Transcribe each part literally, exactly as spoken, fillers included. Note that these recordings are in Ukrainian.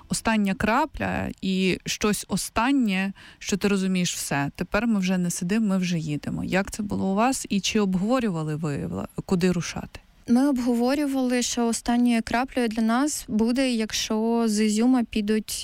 остання крапля і щось останнє, що ти розумієш, все, тепер ми вже не сидимо, ми вже їдемо. Як це було у вас і чи обговорювали ви, куди рушати? Ми обговорювали, що останньою краплею для нас буде, якщо з Ізюма підуть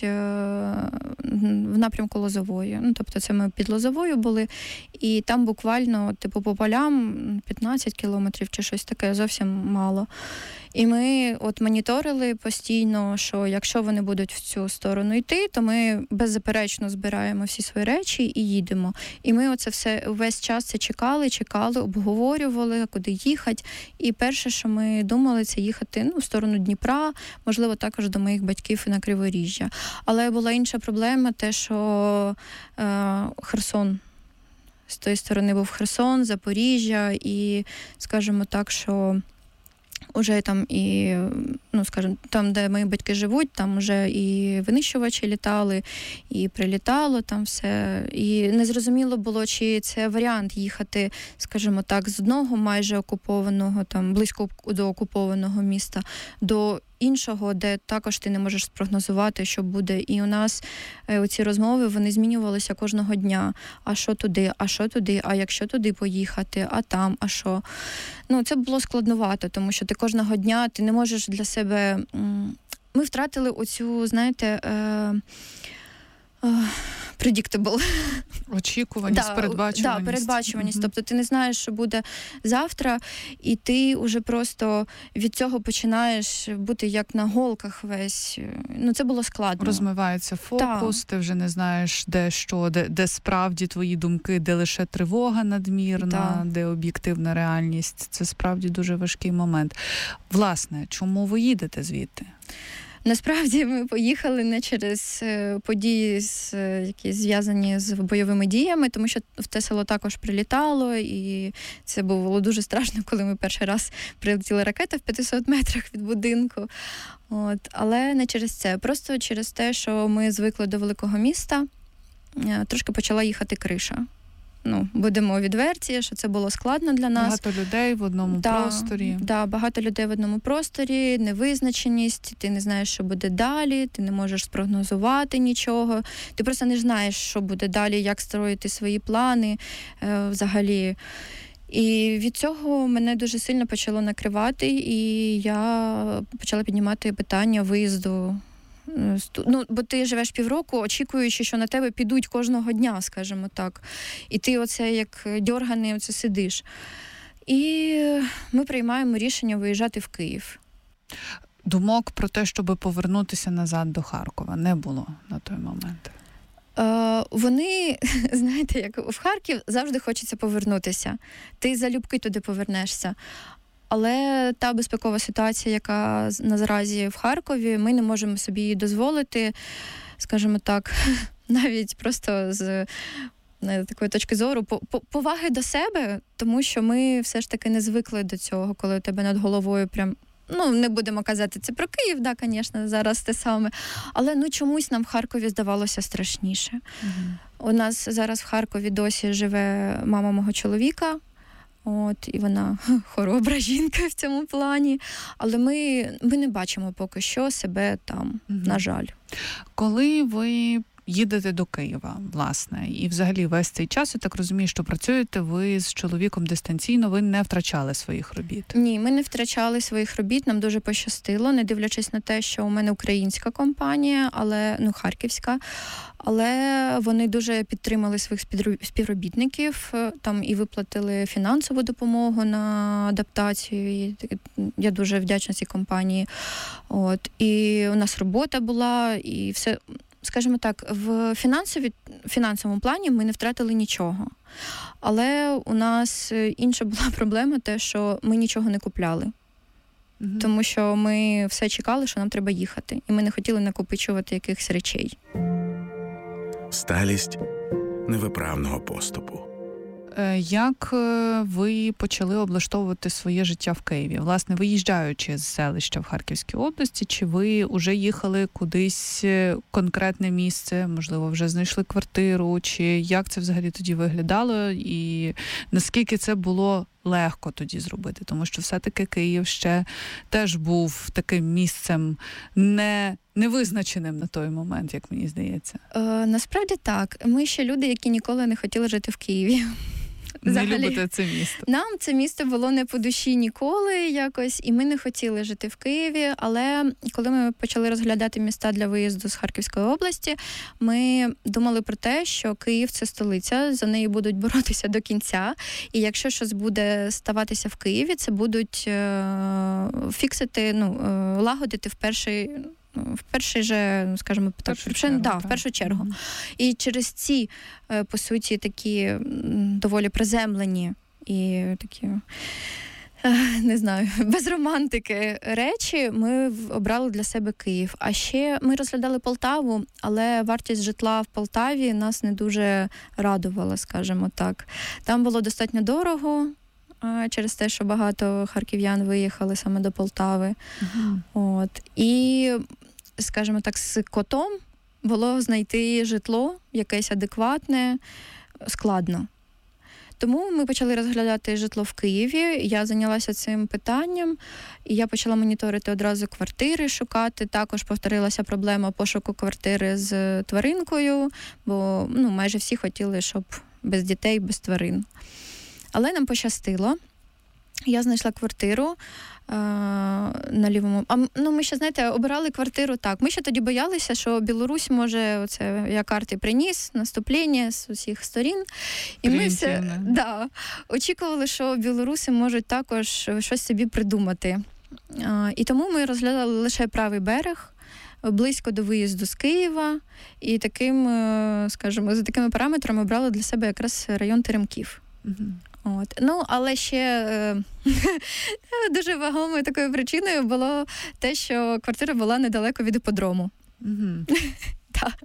в напрямку Лозової. Ну, тобто це ми під Лозовою були, і там буквально, типу, по полям п'ятнадцять кілометрів чи щось таке, зовсім мало. І ми от моніторили постійно, що якщо вони будуть в цю сторону йти, то ми беззаперечно збираємо всі свої речі і їдемо. І ми оце все весь час це чекали, чекали, обговорювали, куди їхати. І перше, що ми думали, це їхати ну, в сторону Дніпра, можливо, також до моїх батьків і на Криворіжжя. Але була інша проблема, те, що е, Херсон. З тої сторони був Херсон, Запоріжжя, і, скажімо так, що уже там і, ну, скажімо, там, де мої батьки живуть, там вже і винищувачі літали, і прилітало там все. І незрозуміло було, чи це варіант їхати, скажімо так, з одного майже окупованого, там, близько до окупованого міста, до іншого, де також ти не можеш спрогнозувати, що буде. І у нас е, оці розмови, вони змінювалися кожного дня. А що туди, а що туди, а якщо туди поїхати, а там, а що. Ну, це було складновато, тому що ти кожного дня, ти не можеш для себе... Ми втратили оцю, знаєте, е... predictable. Очікуваність, да, передбачуваність. Да, передбачуваність. Угу. Тобто ти не знаєш, що буде завтра, і ти вже просто від цього починаєш бути як на голках весь. Ну, це було складно. Розмивається фокус, да. Ти вже не знаєш, де що, де, де справді твої думки, де лише тривога надмірна, да. Де об'єктивна реальність. Це справді дуже важкий момент. Власне, чому ви їдете звідти? Насправді ми поїхали не через події, які зв'язані з бойовими діями, тому що в те село також прилітало, і це було дуже страшно, коли ми перший раз прилетіла ракета в п'ятисот метрах від будинку. От. Але не через це, просто через те, що ми звикли до великого міста, трошки почала їхати криша. Ну, будемо відверті, що це було складно для нас. Багато людей в одному да, просторі. Да, багато людей в одному просторі, невизначеність, ти не знаєш, що буде далі, ти не можеш спрогнозувати нічого. Ти просто не знаєш, що буде далі, як строїти свої плани е, взагалі. І від цього мене дуже сильно почало накривати, і я почала піднімати питання виїзду. Ну, бо ти живеш півроку, очікуючи, що на тебе підуть кожного дня, скажімо так. І ти оце як дьорганий оце сидиш. І ми приймаємо рішення виїжджати в Київ. Думок про те, щоб повернутися назад до Харкова, не було на той момент? Е, вони, знаєте, як в Харків завжди хочеться повернутися. Ти залюбки туди повернешся. Але та безпекова ситуація, яка наразі в Харкові, ми не можемо собі її дозволити, скажімо так, навіть просто з такої точки зору, поваги до себе, тому що ми все ж таки не звикли до цього, коли у тебе над головою прям, ну, не будемо казати це про Київ, да, звісно, зараз те саме, але ну чомусь нам в Харкові здавалося страшніше. Угу. У нас зараз в Харкові досі живе мама мого чоловіка, от, і вона хоробра жінка в цьому плані, але ми, ми не бачимо поки що себе там, угу. на жаль. Коли ви їдете до Києва, власне, і взагалі весь цей час, я так розумію, що працюєте ви з чоловіком дистанційно, ви не втрачали своїх робіт? Ні, ми не втрачали своїх робіт, нам дуже пощастило, не дивлячись на те, що у мене українська компанія, але, ну, харківська, але вони дуже підтримали своїх співробітників, там і виплатили фінансову допомогу на адаптацію, і я дуже вдячна цій компанії. От, і у нас робота була, і все... Скажімо так, в фінансові, фінансовому плані ми не втратили нічого. Але у нас інша була проблема, те, що ми нічого не купляли. Угу. Тому що ми все чекали, що нам треба їхати. І ми не хотіли накопичувати якихось речей. Сталість невиправного поступу. Як ви почали облаштовувати своє життя в Києві? Власне, виїжджаючи з селища в Харківській області, чи ви вже їхали кудись конкретне місце, можливо, вже знайшли квартиру, чи як це взагалі тоді виглядало, і наскільки це було легко тоді зробити? Тому що все-таки Київ ще теж був таким місцем не, невизначеним на той момент, як мені здається. Е, насправді так. Ми ще люди, які ніколи не хотіли жити в Києві. Взагалі, не любите це місто? Нам це місто було не по душі ніколи якось, і ми не хотіли жити в Києві, але коли ми почали розглядати міста для виїзду з Харківської області, ми думали про те, що Київ – це столиця, за неї будуть боротися до кінця, і якщо щось буде ставатися в Києві, це будуть е- фіксити, ну, е- лагодити в перший... В перший же, скажімо, так, першу чергу, да, в першу чергу. Mm-hmm. І через ці, по суті, такі доволі приземлені і такі, не знаю, без романтики речі, ми обрали для себе Київ. А ще ми розглядали Полтаву, але вартість житла в Полтаві нас не дуже радувала, скажімо так. Там було достатньо дорого, через те, що багато харків'ян виїхали саме до Полтави. Uh-huh. От. І, скажімо так, з котом було знайти житло, якесь адекватне, складно. Тому ми почали розглядати житло в Києві, я зайнялася цим питанням, і я почала моніторити одразу квартири, шукати. Також повторилася проблема пошуку квартири з тваринкою, бо ну, майже всі хотіли, щоб без дітей, без тварин. Але нам пощастило. Я знайшла квартиру е- на лівому. А ну, ми ще, знаєте, обирали квартиру так. Ми ще тоді боялися, що Білорусь може, оце я карти приніс, наступлення з усіх сторін. І ми все да, очікували, що білоруси можуть також щось собі придумати. Е- і тому ми розглядали лише правий берег, близько до виїзду з Києва. І таким, скажімо, за такими параметрами обрали для себе якраз район Теремків. Угу. От. Ну, але ще е- дуже вагомою такою причиною було те, що квартира була недалеко від іпподрому. Mm-hmm. Так.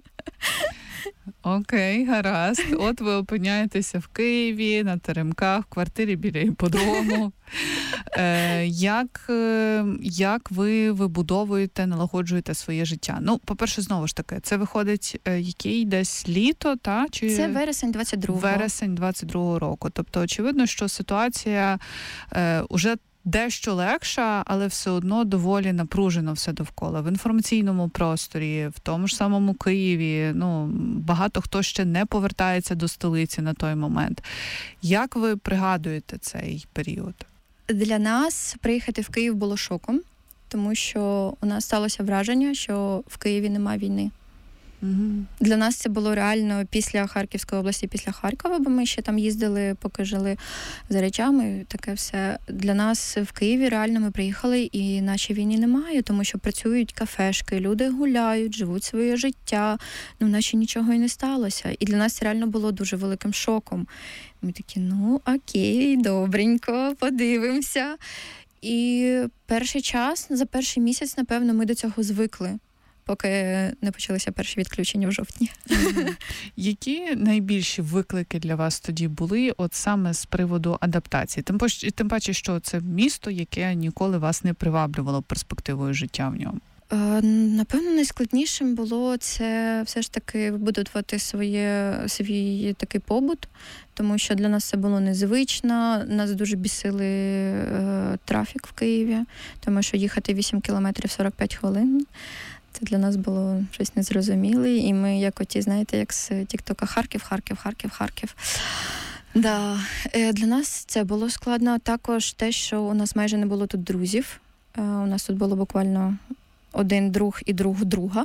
Окей, гаразд. От ви опиняєтеся в Києві, на Теремках, в квартирі біля іпподрому. Е, як, е, як ви вибудовуєте, налагоджуєте своє життя? Ну, по-перше, знову ж таки, це виходить е, який десь літо, та? Чи... Це вересень двадцять другого. Вересень двадцять другого року. Тобто, очевидно, що ситуація е, уже дещо легша, але все одно доволі напружено все довкола. В інформаційному просторі, в тому ж самому Києві, ну, багато хто ще не повертається до столиці на той момент. Як ви пригадуєте цей період? Для нас приїхати в Київ було шоком, тому що у нас сталося враження, що в Києві немає війни. Угу. Для нас це було реально після Харківської області, після Харкова, бо ми ще там їздили, поки жили за речами, таке все. Для нас в Києві реально ми приїхали і наче війни немає, тому що працюють кафешки, люди гуляють, живуть своє життя, ну наче нічого і не сталося. І для нас це реально було дуже великим шоком. Ми такі, ну окей, добренько, подивимося. І перший час, за перший місяць, напевно, ми до цього звикли, поки не почалися перші відключення в жовтні. Mm-hmm. Які найбільші виклики для вас тоді були, от саме з приводу адаптації? Тим, тим паче, що це місто, яке ніколи вас не приваблювало перспективою життя в ньому. Напевно, найскладнішим було це все ж таки вибудувати своє, свій такий побут, тому що для нас це було незвично, нас дуже бісили е, трафік в Києві, тому що їхати вісім кілометрів сорок п'ять хвилин. Це для нас було щось незрозуміле, і ми, як оті, знаєте, як з Тік-Тока, Харків, Харків, Харків, Харків. Да. Для нас це було складно. Також те, що у нас майже не було тут друзів. У нас тут було буквально один друг і друг друга.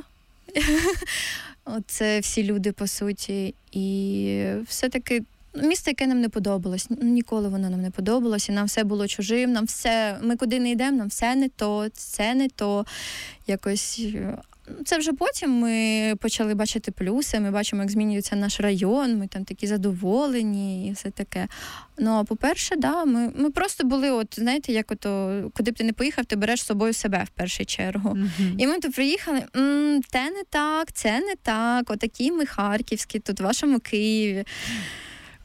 Це всі люди, по суті. І все-таки місто, яке нам не подобалось. Ніколи воно нам не подобалось, і нам все було чужим, нам все, ми куди не йдемо, нам все не то, це не то. Якось це вже потім ми почали бачити плюси, ми бачимо, як змінюється наш район, ми там такі задоволені і все таке. Ну, а по-перше, да, ми, ми просто були, от, знаєте, як ото, куди б ти не поїхав, ти береш з собою себе в першу чергу. Mm-hmm. І ми тут приїхали, м-м, те не так, це не так, отакі ми харківські, тут в вашому Києві.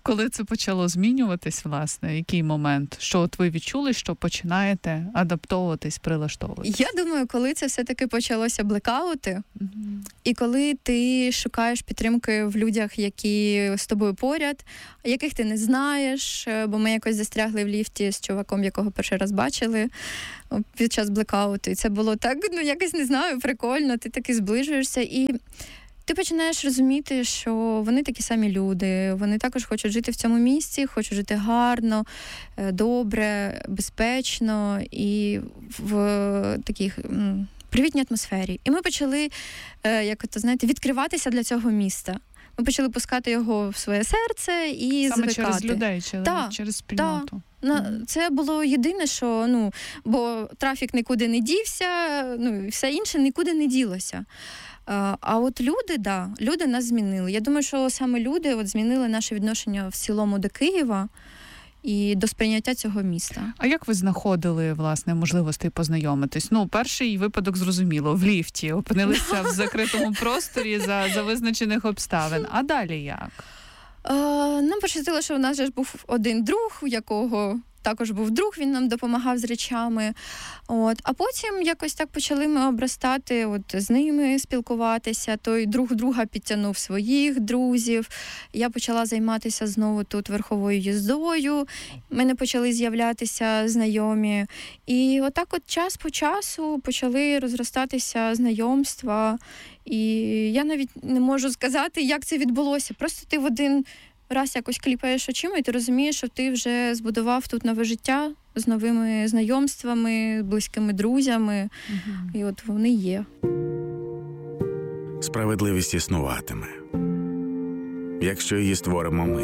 Коли це почало змінюватись, власне, який момент? Що от ви відчули, що починаєте адаптовуватись, прилаштовуватись? Я думаю, коли це все-таки почалося блекаути, mm-hmm. і коли ти шукаєш підтримки в людях, які з тобою поряд, яких ти не знаєш, бо ми якось застрягли в ліфті з чуваком, якого перший раз бачили під час блекауту. І це було так, ну якось, не знаю, прикольно, ти таки зближуєшся і ти починаєш розуміти, що вони такі самі люди, вони також хочуть жити в цьому місці, хочуть жити гарно, добре, безпечно і в таких привітній атмосфері. І ми почали, як то знаєте, відкриватися для цього міста. Ми почали пускати його в своє серце і саме звикати. Через людей, через, да, через спільноту. Да. Це було єдине, що, ну, бо трафік нікуди не дівся, ну, і все інше нікуди не ділося. А от люди, да, люди нас змінили. Я думаю, що саме люди от змінили наше відношення в цілому до Києва і до сприйняття цього міста. А як ви знаходили, власне, можливості познайомитись? Ну, перший випадок зрозуміло, в ліфті, опинилися в закритому просторі за, за визначених обставин. А далі як? А, нам пощастило, що в нас же ж був один друг, у якого також був друг, він нам допомагав з речами. От. А потім якось так почали ми обростати, от, з ними спілкуватися. Той друг друга підтягнув своїх друзів. Я почала займатися знову тут верховою їздою. У мене почали з'являтися знайомі. І отак от час по часу почали розростатися знайомства. І я навіть не можу сказати, як це відбулося. Просто ти в один раз якось кліпаєш очима, і ти розумієш, що ти вже збудував тут нове життя з новими знайомствами, близькими друзями. Угу. І от вони є. Справедливість існуватиме, якщо її створимо ми.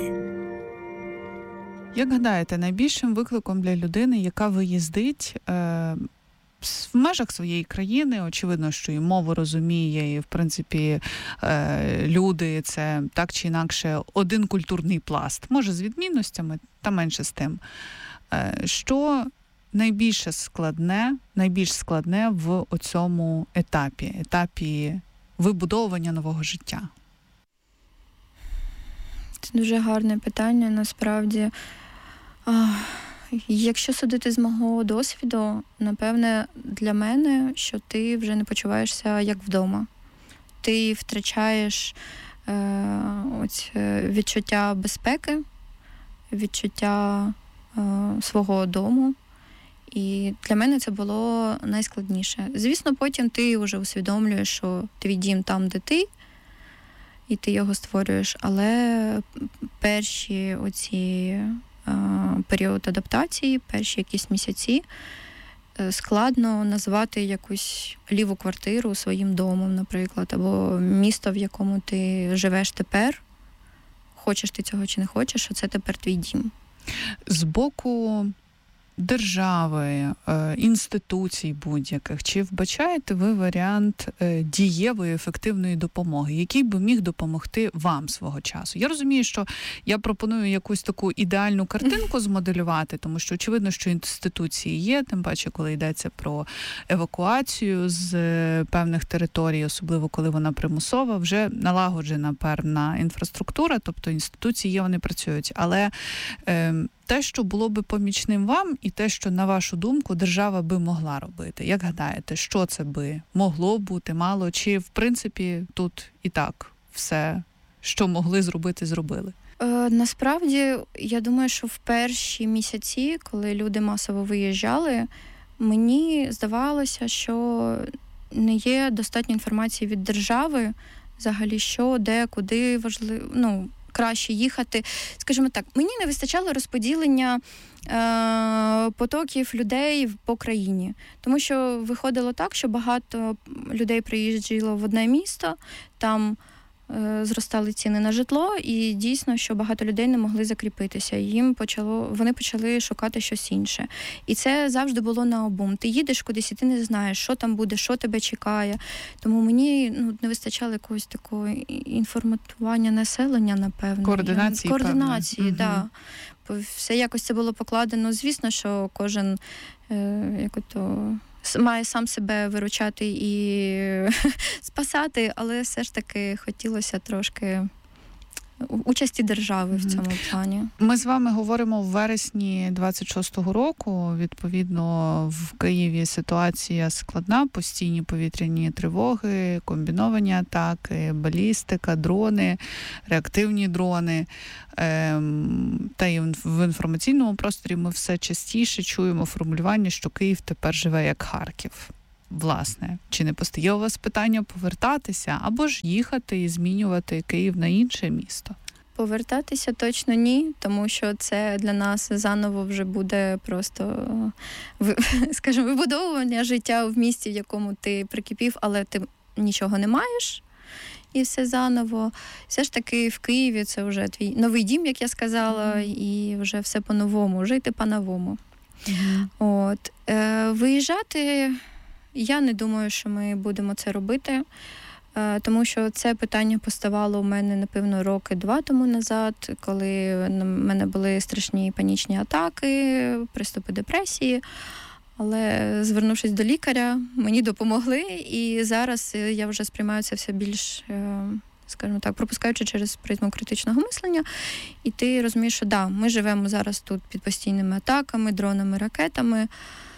Як гадаєте, найбільшим викликом для людини, яка виїздить е, в межах своєї країни, очевидно, що і мову розуміє, і, в принципі, е, люди – це так чи інакше один культурний пласт. Може, з відмінностями, та менше з тим. Е, що найбільше складне, найбільш складне в оцьому етапі, етапі вибудовування нового життя? Це дуже гарне питання, насправді. Якщо судити з мого досвіду, напевне, для мене, що ти вже не почуваєшся як вдома. Ти втрачаєш е, ось, відчуття безпеки, відчуття е, свого дому. І для мене це було найскладніше. Звісно, потім ти вже усвідомлюєш, що твій дім там, де ти, і ти його створюєш, але перші оці період адаптації, перші якісь місяці, складно назвати якусь ліву квартиру своїм домом, наприклад, або місто, в якому ти живеш тепер, хочеш ти цього чи не хочеш, що це тепер твій дім. З боку держави, інституцій будь-яких, чи вбачаєте ви варіант дієвої, ефективної допомоги, який би міг допомогти вам свого часу? Я розумію, що я пропоную якусь таку ідеальну картинку змоделювати, тому що очевидно, що інституції є, тим паче, коли йдеться про евакуацію з певних територій, особливо коли вона примусова, вже налагоджена певна інфраструктура, тобто інституції є, вони працюють. Але е, те, що було би помічним вам, і те, що, на вашу думку, держава би могла робити. Як гадаєте, що це би могло бути, мало? Чи, в принципі, тут і так все, що могли зробити, зробили? Е, насправді, я думаю, що в перші місяці, коли люди масово виїжджали, мені здавалося, що не є достатньо інформації від держави, взагалі, що, де, куди важливо, ну, краще їхати. Скажімо так, мені не вистачало розподілення е, потоків людей по країні. Тому що виходило так, що багато людей приїжджало в одне місто, там е, зростали ціни на житло, і дійсно, що багато людей не могли закріпитися. Їм почало, вони почали шукати щось інше. І це завжди було наобум. Ти їдеш кудись, і ти не знаєш, що там буде, що тебе чекає. Тому мені ну, не вистачало якогось такого інформування населення, напевно. Координації, Координації, так. Да. Угу. Все якось це було покладено. Звісно, що кожен е, як ото, має сам себе виручати і спасати, але все ж таки хотілося трошки участі держави в цьому плані. Ми з вами говоримо в вересні двадцять шостого року. Відповідно, в Києві ситуація складна, постійні повітряні тривоги, комбіновані атаки, балістика, дрони, реактивні дрони. Ем, та й в інформаційному просторі ми все частіше чуємо формулювання, що Київ тепер живе як Харків. Власне, чи не постає у вас питання повертатися або ж їхати і змінювати Київ на інше місто? Повертатися точно ні, тому що це для нас заново вже буде просто, скажімо, вибудовування життя в місті, в якому ти прикипів, але ти нічого не маєш, і все заново. Все ж таки в Києві це вже твій новий дім, як я сказала, і вже все по-новому, жити по-новому. Mm-hmm. От. Е, виїжджати... Я не думаю, що ми будемо це робити, тому що це питання поставало у мене, напевно, роки два тому назад, коли в мене були страшні панічні атаки, приступи депресії. Але, звернувшись до лікаря, мені допомогли, і зараз я вже сприймаю це все більш, скажімо так, пропускаючи через призму критичного мислення. І ти розумієш, що да, ми живемо зараз тут під постійними атаками, дронами, ракетами,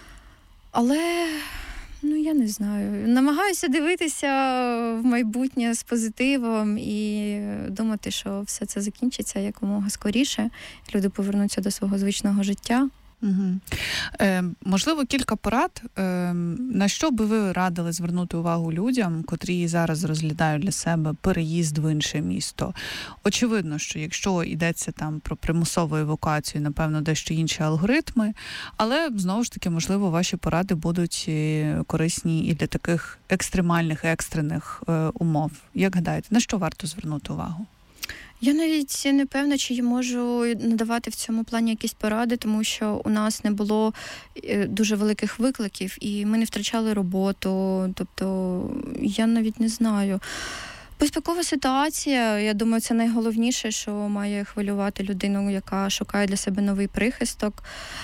але... Ну, я не знаю. Намагаюся дивитися в майбутнє з позитивом і думати, що все це закінчиться якомога скоріше. Люди повернуться до свого звичного життя. Угу. Е, можливо, кілька порад. Е, на що би ви радили звернути увагу людям, котрі зараз розглядають для себе переїзд в інше місто? Очевидно, що якщо йдеться там про примусову евакуацію, напевно, дещо інші алгоритми, але, знову ж таки, можливо, ваші поради будуть корисні і для таких екстремальних, екстрених е, умов. Як гадаєте, на що варто звернути увагу? Я навіть не певна, чи я можу надавати в цьому плані якісь поради, тому що у нас не було дуже великих викликів, і ми не втрачали роботу. Тобто, я навіть не знаю. Безпекова ситуація, я думаю, це найголовніше, що має хвилювати людину, яка шукає для себе новий прихисток.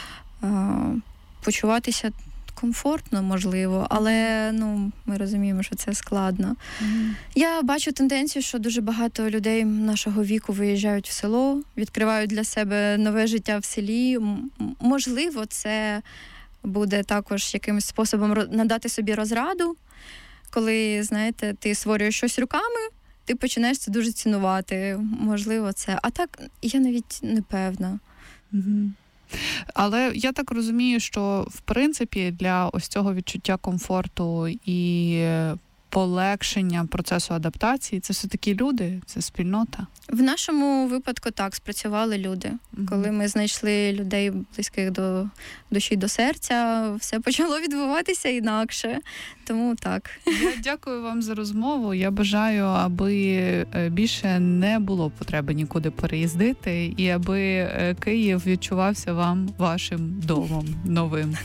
Почуватися комфортно, можливо, але ну, ми розуміємо, що це складно. Mm-hmm. Я бачу тенденцію, що дуже багато людей нашого віку виїжджають в село, відкривають для себе нове життя в селі. М- можливо, це буде також якимось способом надати собі розраду, коли, знаєте, ти створюєш щось руками, ти починаєш це дуже цінувати. Можливо, це. А так, я навіть не певна. Mm-hmm. Але я так розумію, що, в принципі, для ось цього відчуття комфорту і полегшення процесу адаптації, це все-таки люди, це спільнота? В нашому випадку так, спрацювали люди. Mm-hmm. Коли ми знайшли людей близьких до душі, до серця, все почало відбуватися інакше. Тому так. Я дякую вам за розмову. Я бажаю, аби більше не було потреби нікуди переїздити і аби Київ відчувався вам вашим домом новим.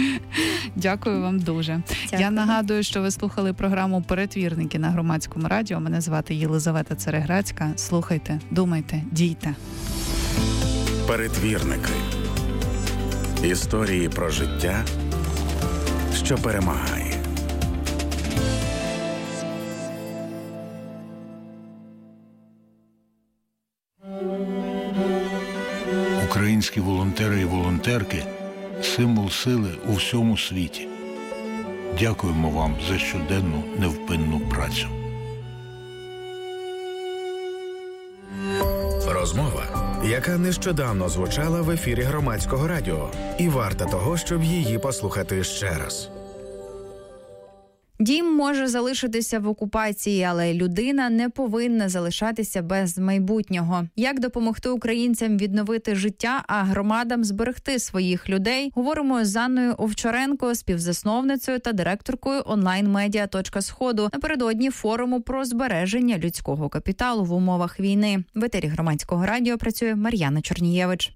Дякую вам дуже. Дякую. Я нагадую, що ви слухали програму «Перетвірники» на Громадському радіо. Мене звати Єлизавета Цереграцька. Слухайте, думайте, дійте. Перетвірники. Історії про життя, що перемагає. Українські волонтери і волонтерки – символ сили у всьому світі. Дякуємо вам за щоденну невпинну працю. Розмова, яка нещодавно звучала в ефірі Громадського радіо, і варта того, щоб її послухати ще раз. Дім може залишитися в окупації, але людина не повинна залишатися без майбутнього. Як допомогти українцям відновити життя, а громадам зберегти своїх людей? Говоримо з Анною Овчаренко, співзасновницею та директоркою онлайн-медіа «Точка Сходу» напередодні форуму про збереження людського капіталу в умовах війни. В етері Громадського радіо працює Мар'яна Чорнієвич.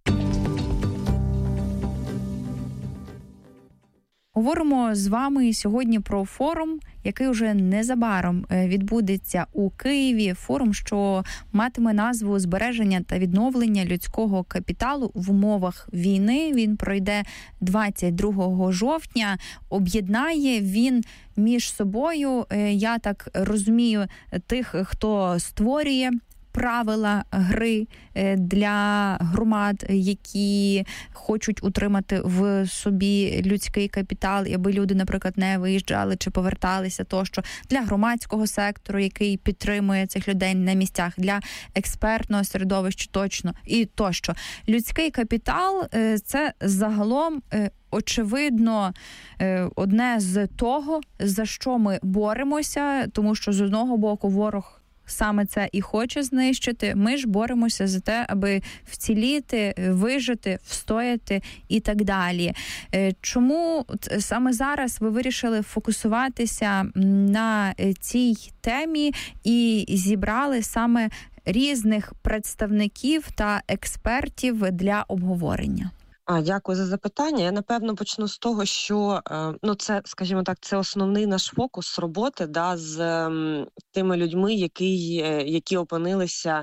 Говоримо з вами сьогодні про форум, який уже незабаром відбудеться у Києві. Форум, що матиме назву «Збереження та відновлення людського капіталу в умовах війни». Він пройде двадцять другого жовтня. Об'єднає він між собою, я так розумію, тих, хто створює правила гри для громад, які хочуть утримати в собі людський капітал, аби люди, наприклад, не виїжджали чи поверталися тощо, для громадського сектору, який підтримує цих людей на місцях, для експертного середовища точно і тощо. Людський капітал – це загалом очевидно одне з того, за що ми боремося, тому що з одного боку ворог саме це і хоче знищити. Ми ж боремося за те, аби вціліти, вижити, встояти і так далі. Чому саме зараз ви вирішили фокусуватися на цій темі і зібрали саме різних представників та експертів для обговорення? А, дякую за запитання. Я, напевно, почну з того, що, ну, це, скажімо так, це основний наш фокус роботи, да, з м, тими людьми, які, які опинилися,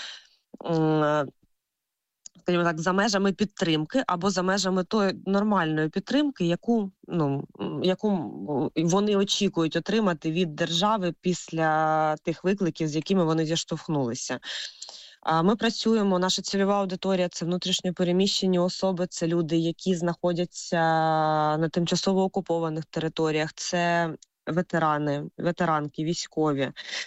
м, скажімо так, за межами підтримки або за межами тої нормальної підтримки, яку, ну, яку вони очікують отримати від держави після тих викликів, з якими вони зіштовхнулися. Ми працюємо, наша цільова аудиторія – це внутрішньо переміщені особи, це люди, які знаходяться на тимчасово окупованих територіях, це ветерани, ветеранки, військові.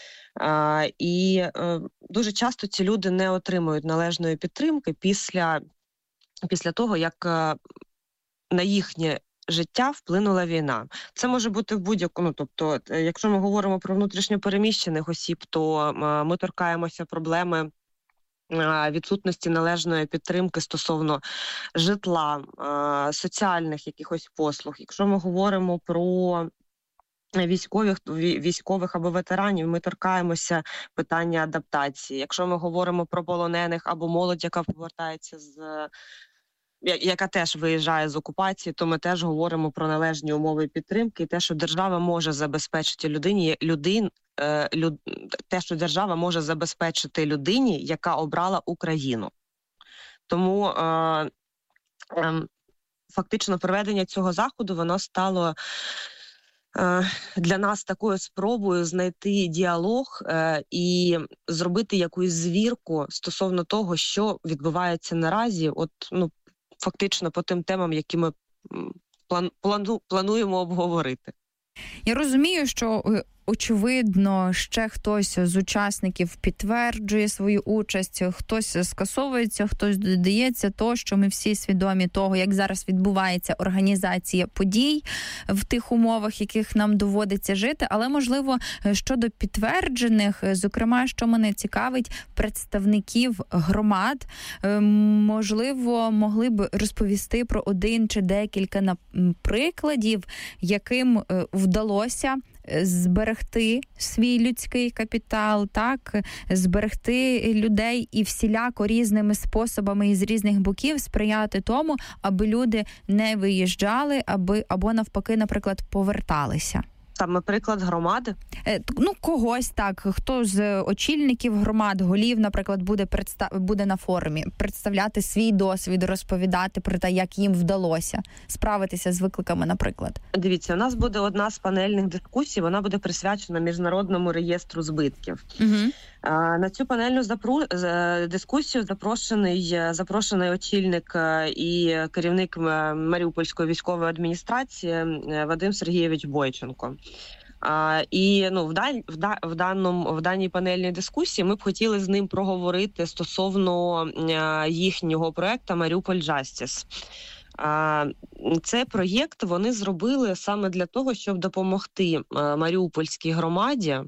І дуже часто ці люди не отримують належної підтримки після, після того, як на їхнє життя вплинула війна. Це може бути в будь-якому, тобто, якщо ми говоримо про внутрішньо переміщених осіб, то ми торкаємося проблеми відсутності належної підтримки стосовно житла, соціальних якихось послуг. Якщо ми говоримо про військових, військових або ветеранів, ми торкаємося питання адаптації. Якщо ми говоримо про полонених або молодь, яка повертається з яка теж виїжджає з окупації, то ми теж говоримо про належні умови підтримки і те, що держава може забезпечити людині, людин, люд, те, що держава може забезпечити людині, яка обрала Україну. Тому е, е, фактично проведення цього заходу, воно стало е, для нас такою спробою знайти діалог е, і зробити якусь звірку стосовно того, що відбувається наразі, от, ну, фактично по тим темам, які ми плану, плану, плануємо обговорити. Я розумію, що очевидно, ще хтось з учасників підтверджує свою участь, хтось скасовується, хтось додається, то, що ми всі свідомі того, як зараз відбувається організація подій в тих умовах, яких нам доводиться жити, але, можливо, щодо підтверджених, зокрема, що мене цікавить, представників громад, можливо, могли б розповісти про один чи декілька прикладів, яким вдалося зберегти свій людський капітал, так, зберегти людей і всіляко різними способами і з різних боків сприяти тому, аби люди не виїжджали, аби або навпаки, наприклад, поверталися. Саме приклад громади? Ну, когось так. Хто з очільників громад, голів, наприклад, буде, представ... буде на форумі представляти свій досвід, розповідати про те, як їм вдалося справитися з викликами, наприклад. Дивіться, у нас буде одна з панельних дискусій, вона буде присвячена Міжнародному реєстру збитків. Угу. На цю панельну запру... дискусію запрошений, запрошений очільник і керівник Маріупольської військової адміністрації Вадим Сергійович Бойченко. А, і ну в дан, в, да, в даному в даній панельній дискусії ми б хотіли з ним проговорити стосовно а, їхнього проекту Маріуполь Justice. А, цей проєкт вони зробили саме для того, щоб допомогти а, маріупольській громаді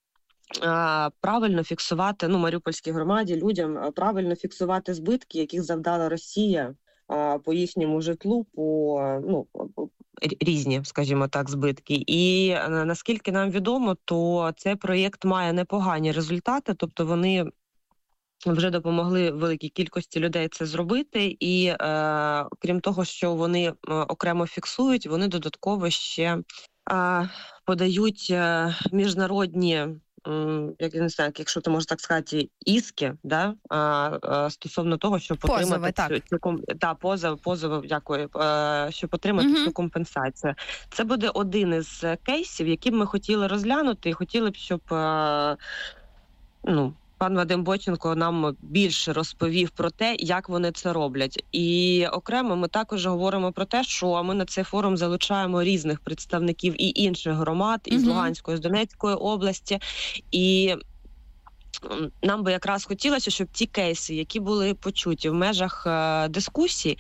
а, правильно фіксувати, ну, маріупольській громаді, людям правильно фіксувати збитки, яких завдала Росія а, по їхньому житлу, по, ну, різні, скажімо так, збитки. І наскільки нам відомо, то цей проєкт має непогані результати, тобто вони вже допомогли великій кількості людей це зробити, і е, крім того, що вони окремо фіксують, вони додатково ще е, подають е, міжнародні, як я не знаю, якщо ти можеш так сказати, іски, да, а, а, стосовно того, щоб отримати цю, цю та позов, позов, дякую, а, щоб отримати uh-huh. цю компенсацію. Це буде один із кейсів, які б ми хотіли розглянути, і хотіли б, щоб а, ну, пан Вадим Бойченко нам більше розповів про те, як вони це роблять. І окремо ми також говоримо про те, що ми на цей форум залучаємо різних представників і інших громад, із mm-hmm. Луганської, з Донецької області. І нам би якраз хотілося, щоб ті кейси, які були почуті в межах е- дискусії,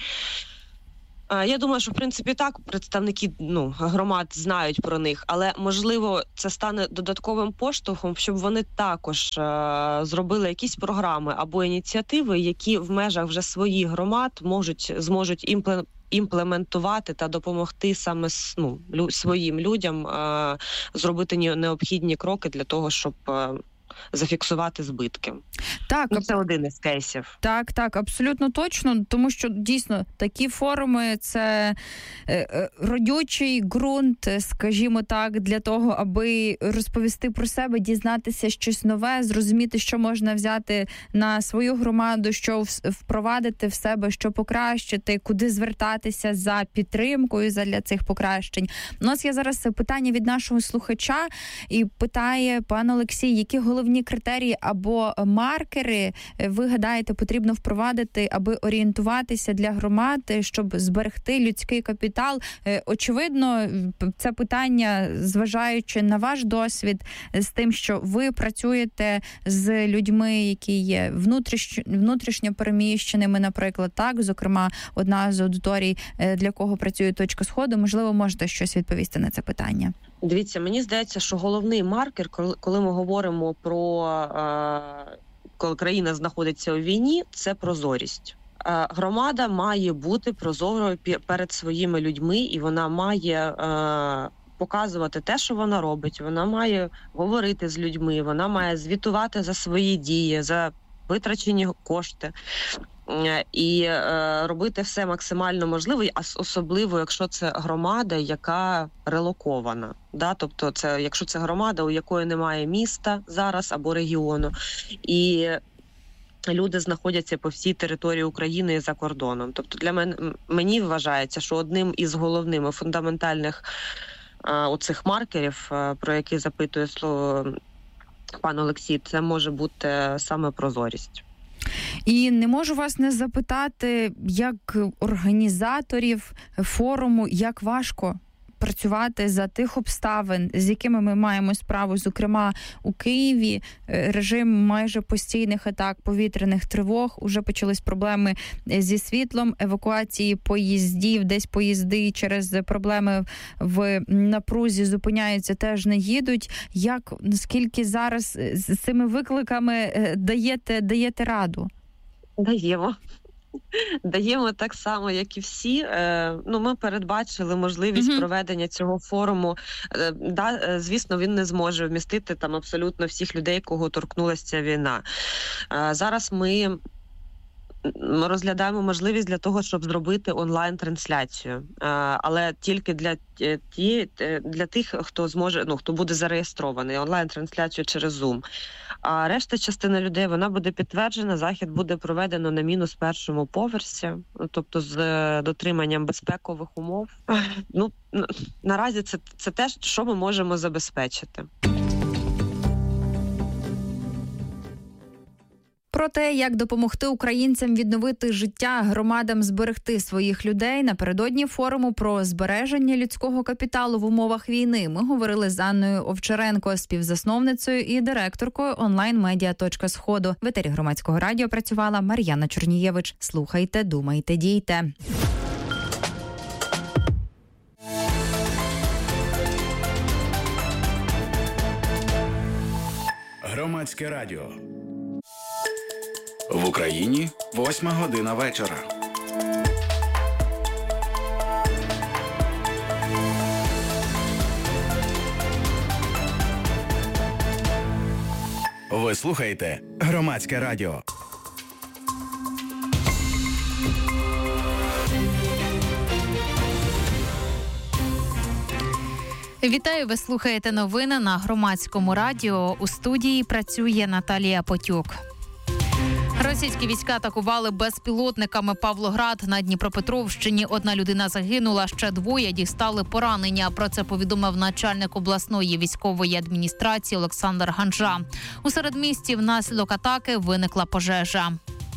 я думаю, що, в принципі, так, представники ну, громад знають про них, але, можливо, це стане додатковим поштовхом, щоб вони також е- зробили якісь програми або ініціативи, які в межах вже своїх громад можуть, зможуть імпле- імплементувати та допомогти саме ну, лю- своїм людям е- зробити необхідні кроки для того, щоб е- зафіксувати збитки. Так, ну, це один із кейсів. Так, так, абсолютно точно, тому що дійсно такі форуми – це е, родючий ґрунт, скажімо так, для того, аби розповісти про себе, дізнатися щось нове, зрозуміти, що можна взяти на свою громаду, що впровадити в себе, що покращити, куди звертатися за підтримкою для цих покращень. У нас є зараз питання від нашого слухача, і питає пан Олексій, які головні критерії або маркери, ви гадаєте, потрібно впровадити, аби орієнтуватися для громад, щоб зберегти людський капітал? Очевидно, це питання, зважаючи на ваш досвід, з тим, що ви працюєте з людьми, які є внутрішньо, внутрішньо переміщеними, наприклад, так, зокрема, одна з аудиторій, для кого працює «Точка Сходу», можливо, можете щось відповісти на це питання? Дивіться, мені здається, що головний маркер, коли ми говоримо про коли країна знаходиться у війні, це прозорість. Громада має бути прозорою перед своїми людьми, і вона має показувати те, що вона робить. Вона має говорити з людьми, вона має звітувати за свої дії, за витрачені кошти. І е, робити все максимально можливе, а особливо, якщо це громада, яка релокована. Да? Тобто, це, якщо це громада, у якої немає міста зараз або регіону, і люди знаходяться по всій території України і за кордоном. Тобто для мене, мені вважається, що одним із головних і фундаментальних е, оцих маркерів, е, про які запитує слово пан Олексій, це може бути саме прозорість. І не можу вас не запитати, як організаторів форуму, як важко працювати за тих обставин, з якими ми маємо справу, зокрема у Києві, режим майже постійних атак, повітряних тривог, уже почались проблеми зі світлом, евакуації поїздів, десь поїзди через проблеми в напрузі зупиняються, теж не їдуть. Як, наскільки зараз з цими викликами даєте, даєте раду? Даємо. Даємо так само, як і всі. Ну, ми передбачили можливість mm-hmm. проведення цього форуму. Да, звісно, він не зможе вмістити там абсолютно всіх людей, кого торкнулася ця війна. Зараз ми Ми розглядаємо можливість для того, щоб зробити онлайн-трансляцію, але тільки для ті, для тих, хто зможе, ну хто буде зареєстрований, онлайн-трансляцію через Zoom. А решта частина людей, вона буде підтверджена. Захід буде проведено на мінус першому поверсі, тобто з дотриманням безпекових умов. Ну наразі це це те, що ми можемо забезпечити. Про те, як допомогти українцям відновити життя, громадам зберегти своїх людей, напередодні форуму про збереження людського капіталу в умовах війни ми говорили з Анною Овчаренко, співзасновницею і директоркою онлайн-медіа «Точка Сходу». В етері Громадського радіо працювала Мар'яна Чорнієвич. Слухайте, думайте, дійте. Громадське радіо. В Україні восьма година вечора. Ви слухаєте Громадське радіо. Вітаю, ви слухаєте новини на Громадському радіо. У студії працює Наталія Потюк. Російські війська атакували безпілотниками Павлоград на Дніпропетровщині. Одна людина загинула, ще двоє дістали поранення. Про це повідомив начальник обласної військової адміністрації Олександр Ганжа. У середмісті внаслідок атаки виникла пожежа.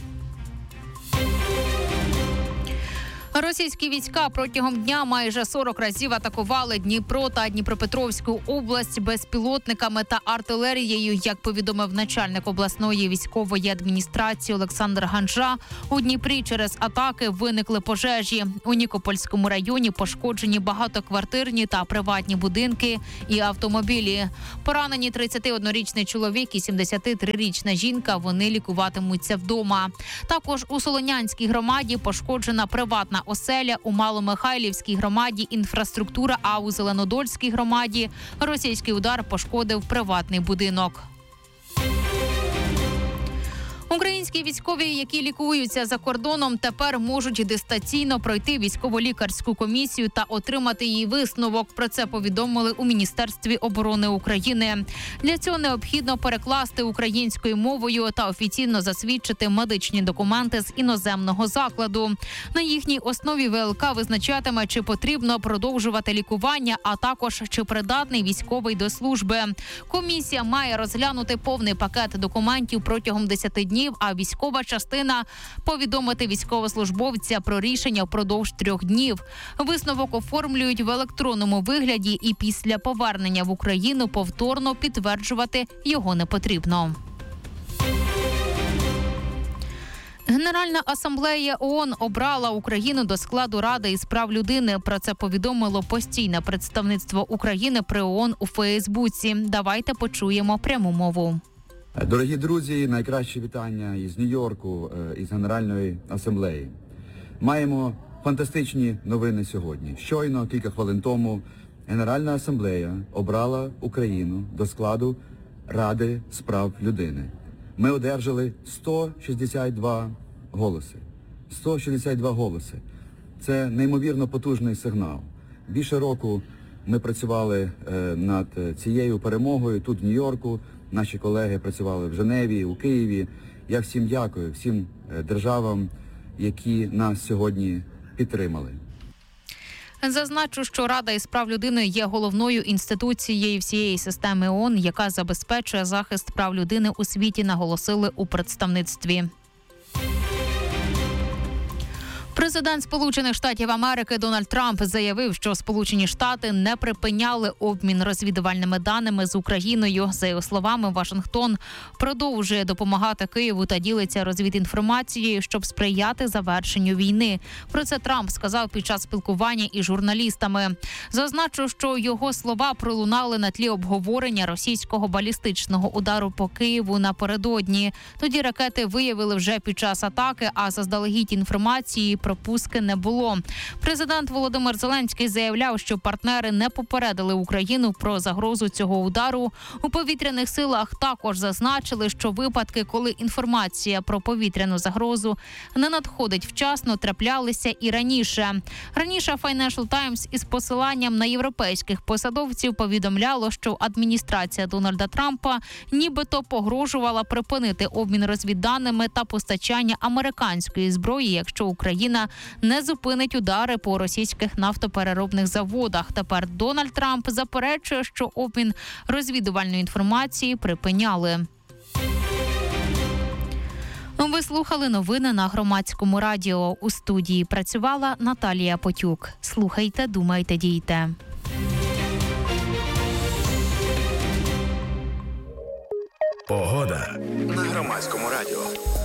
Російські війська протягом дня майже сорок разів атакували Дніпро та Дніпропетровську область безпілотниками та артилерією. Як повідомив начальник обласної військової адміністрації Олександр Ганжа, у Дніпрі через атаки виникли пожежі. У Нікопольському районі пошкоджені багатоквартирні та приватні будинки і автомобілі. Поранені тридцятиоднорічний чоловік і сімдесятитрирічна жінка. Вони лікуватимуться вдома. Також у Солонянській громаді пошкоджена приватна оселя, у Маломихайлівській громаді інфраструктура, а у Зеленодольській громаді російський удар пошкодив приватний будинок. Українські військові, які лікуються за кордоном, тепер можуть дистанційно пройти військово-лікарську комісію та отримати її висновок. Про це повідомили у Міністерстві оборони України. Для цього необхідно перекласти українською мовою та офіційно засвідчити медичні документи з іноземного закладу. На їхній основі ВЛК визначатиме, чи потрібно продовжувати лікування, а також чи придатний військовий до служби. Комісія має розглянути повний пакет документів протягом десяти днів, а військова частина повідомити військовослужбовця про рішення впродовж трьох днів. Висновок оформлюють в електронному вигляді, і після повернення в Україну повторно підтверджувати його не потрібно. Генеральна асамблея ООН обрала Україну до складу Ради із прав людини. Про це повідомило постійне представництво України при ООН у Фейсбуці. Давайте почуємо пряму мову. Дорогі друзі, найкращі вітання із Нью-Йорку, із Генеральної асамблеї. Маємо фантастичні новини сьогодні. Щойно, кілька хвилин тому, Генеральна асамблея обрала Україну до складу Ради з прав людини. Ми одержали сто шістдесят два голоси. сто шістдесят два голоси. Це неймовірно потужний сигнал. Більше року ми працювали над цією перемогою тут в Нью-Йорку. Наші колеги працювали в Женеві, у Києві. Я всім дякую, всім державам, які нас сьогодні підтримали. Зазначу, що Рада із прав людини є головною інституцією всієї системи ООН, яка забезпечує захист прав людини у світі, наголосили у представництві. Президент Сполучених Штатів Америки Дональд Трамп заявив, що Сполучені Штати не припиняли обмін розвідувальними даними з Україною. За його словами, Вашингтон продовжує допомагати Києву та ділиться розвідінформацією, щоб сприяти завершенню війни. Про це Трамп сказав під час спілкування із журналістами. Зазначу, що його слова пролунали на тлі обговорення російського балістичного удару по Києву напередодні. Тоді ракети виявили вже під час атаки, а заздалегідь інформації пропуски не було. Президент Володимир Зеленський заявляв, що партнери не попередили Україну про загрозу цього удару. У повітряних силах також зазначили, що випадки, коли інформація про повітряну загрозу не надходить вчасно, траплялися і раніше. Раніше Financial Times із посиланням на європейських посадовців повідомляло, що адміністрація Дональда Трампа нібито погрожувала припинити обмін розвідданими та постачання американської зброї, якщо Україна не зупинить удари по російських нафтопереробних заводах. Тепер Дональд Трамп заперечує, що обмін розвідувальної інформації припиняли. Ви слухали новини на Громадському радіо. У студії працювала Наталія Потюк. Слухайте, думайте, дійте. Погода на Громадському радіо.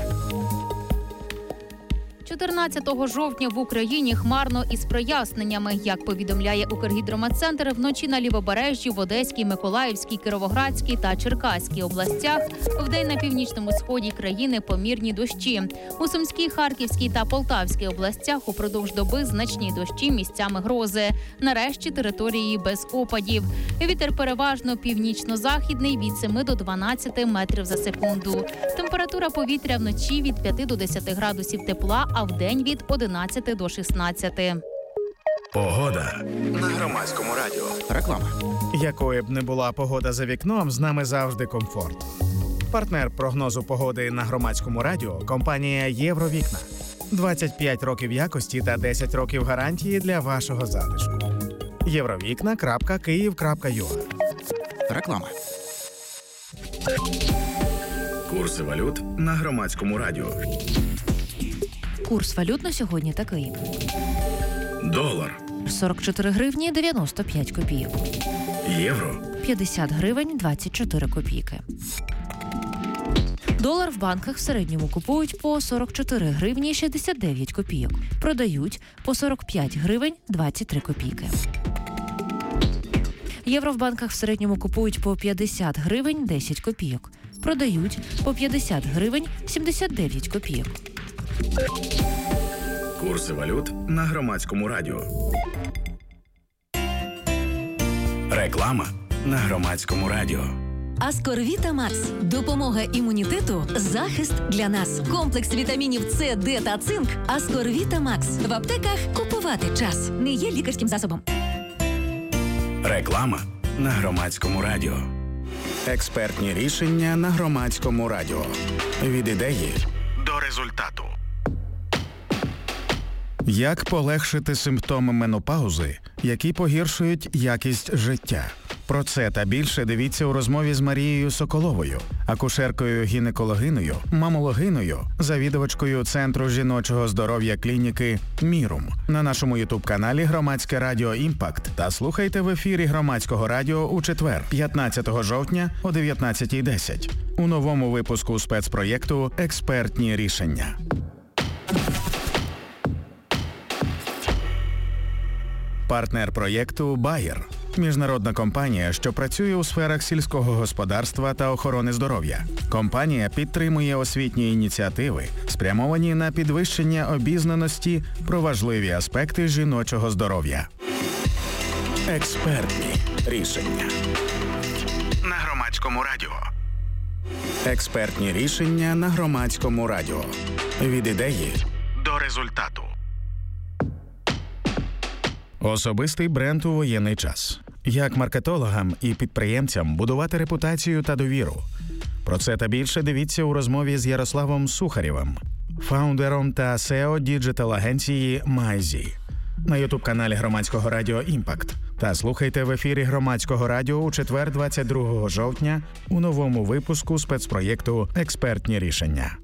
чотирнадцятого жовтня в Україні хмарно із проясненнями. Як повідомляє Укргідрометцентр, вночі на Лівобережжі, в Одеській, Миколаївській, Кіровоградській та Черкаській областях, вдень на північному сході країни помірні дощі. У Сумській, Харківській та Полтавській областях упродовж доби значні дощі, місцями грози. Нарешті території без опадів. Вітер переважно північно-західний від семи до дванадцяти метрів за секунду. Температура повітря вночі від п'яти до десяти градусів тепла, а вдень від одинадцяти до шістнадцяти. Погода на Громадському радіо. Реклама. Якою б не була погода за вікном, з нами завжди комфорт. Партнер прогнозу погоди на Громадському радіо – компанія «Євровікна». двадцять п'ять років якості та десять років гарантії для вашого затишку. євровікна крапка київ крапка ю а. Реклама. Курси валют на Громадському радіо. Курс валют на сьогодні такий. Долар. сорок чотири гривні дев'яносто п'ять копійок. Євро. п'ятдесят гривень двадцять чотири копійки. Долар в банках в середньому купують по сорок чотири гривні шістдесят дев'ять копійок. Продають по сорок п'ять гривень двадцять три копійки. Євро в банках в середньому купують по п'ятдесят гривень десять копійок. Продають по п'ятдесят гривень сімдесят дев'ять копійок. Курси валют на Громадському радіо. Реклама на Громадському радіо. Аскорвіта Макс. Допомога імунітету, захист для нас. Комплекс вітамінів С, Д та цинк. Аскорвіта Макс. В аптеках купувати час. Не є лікарським засобом. Реклама на Громадському радіо. Експертні рішення на Громадському радіо. Від ідеї до результату. Як полегшити симптоми менопаузи, які погіршують якість життя? Про це та більше дивіться у розмові з Марією Соколовою, акушеркою-гінекологиною, мамологиною, завідувачкою Центру жіночого здоров'я клініки «Мірум» на нашому ютуб-каналі «Громадське радіо Імпакт» та слухайте в ефірі Громадського радіо у четвер, п'ятнадцятого жовтня о дев'ятнадцятій десять у новому випуску спецпроєкту «Експертні рішення». Партнер проєкту «Байер» – міжнародна компанія, що працює у сферах сільського господарства та охорони здоров'я. Компанія підтримує освітні ініціативи, спрямовані на підвищення обізнаності про важливі аспекти жіночого здоров'я. Експертні рішення на Громадському радіо. Експертні рішення на Громадському радіо. Від ідеї до результату. Особистий бренд у воєнний час. Як маркетологам і підприємцям будувати репутацію та довіру. Про це та більше дивіться у розмові з Ярославом Сухарєвим, фаундером та сео діджитал-агенції «Майзі» на ютуб-каналі Громадського радіо «Імпакт». Та слухайте в ефірі Громадського радіо у четвер, двадцять другого жовтня у новому випуску спецпроєкту «Експертні рішення».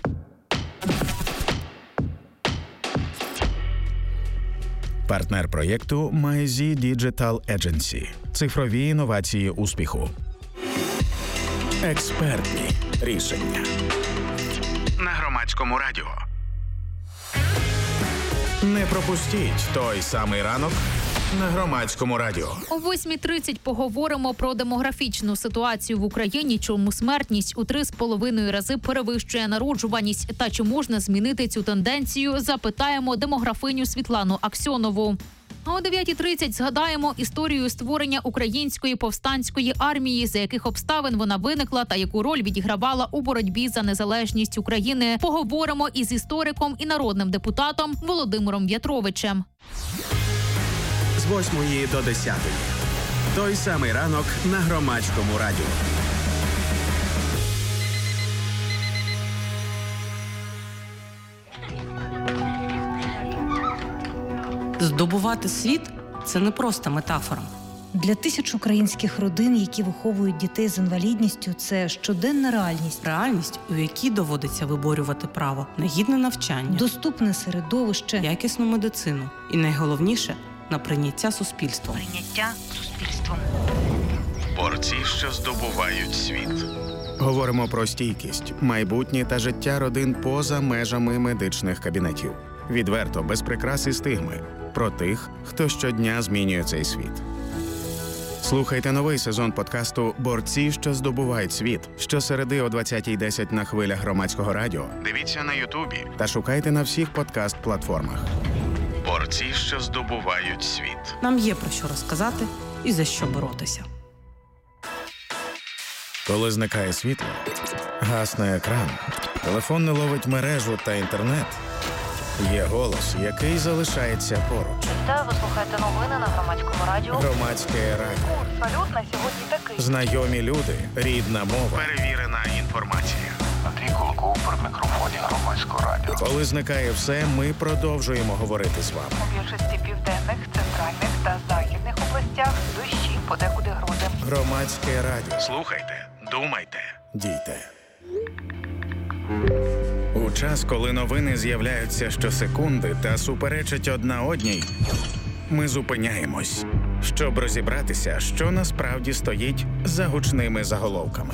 Партнер проєкту «Майзі Digital Agency». Цифрові інновації успіху. Експертні рішення на Громадському радіо. Не пропустіть той самий ранок на Громадському радіо. О восьмій тридцять поговоримо про демографічну ситуацію в Україні, чому смертність у три з половиною рази перевищує народжуваність та чи можна змінити цю тенденцію, запитаємо демографиню Світлану Аксьонову. А о дев'ятій тридцять згадаємо історію створення української повстанської армії, за яких обставин вона виникла та яку роль відігравала у боротьбі за незалежність України. Поговоримо із істориком і народним депутатом Володимиром В'ятровичем. З восьмої до десятої. Той самий ранок на Громадському радіо. Здобувати світ – це не просто метафора. Для тисяч українських родин, які виховують дітей з інвалідністю, це щоденна реальність. Реальність, у якій доводиться виборювати право на гідне навчання, доступне середовище, якісну медицину і, найголовніше, на прийняття суспільством. Прийняття суспільством. Борці, що здобувають світ. Говоримо про стійкість, майбутнє та життя родин поза межами медичних кабінетів. Відверто, без прикрас і стигми. Про тих, хто щодня змінює цей світ. Слухайте новий сезон подкасту «Борці, що здобувають світ» щосереди о двадцятій десять на хвилях Громадського радіо. Дивіться на Ютубі та шукайте на всіх подкаст-платформах. Борці, що здобувають світ. Нам є про що розказати і за що боротися. Коли зникає світло, гасне екран, телефон не ловить мережу та інтернет, є голос, який залишається поруч. Та ви слухаєте новини на Громадському радіо. Громадське радіо. Курс валют на сьогодні такий. Знайомі люди, рідна мова, перевірена інформація. складі Громадського радіо. Коли зникає все, ми продовжуємо говорити з вами. У більшості південних, центральних та західних областях дощі, подекуди грози. Громадське радіо. Слухайте, думайте, дійте. У час, коли новини з'являються щосекунди та суперечать одна одній, ми зупиняємось, щоб розібратися, що насправді стоїть за гучними заголовками.